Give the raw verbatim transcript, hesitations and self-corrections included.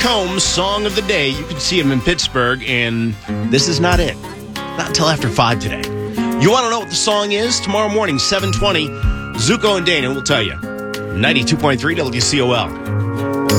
Combs, Song of the Day. You can see him in Pittsburgh, and this is not it. Not until after five today. You want to know what the song is? Tomorrow morning, seven twenty, Zuko and Dana will tell you. ninety-two point three W C O L.